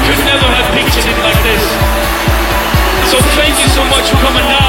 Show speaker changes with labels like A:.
A: could never have pictured it like this. So thank you so much for coming now.